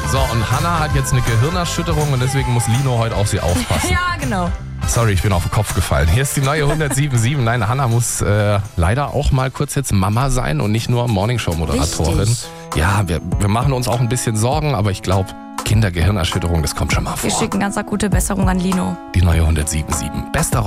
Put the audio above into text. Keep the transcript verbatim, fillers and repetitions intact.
So, und Hannah hat jetzt eine Gehirnerschütterung und deswegen muss Lino heute auf sie aufpassen. Ja, genau. Sorry, ich bin auf den Kopf gefallen. Hier ist die neue hundertsieben Komma sieben. Nein, Hannah muss äh, leider auch mal kurz jetzt Mama sein und nicht nur Morningshow-Moderatorin. Richtig. Ja, wir, wir machen uns auch ein bisschen Sorgen, aber ich glaube, Kindergehirnerschütterung, das kommt schon mal vor. Wir schicken ganz akute Besserung an Lino. Die neue hundertsieben Komma sieben. Bester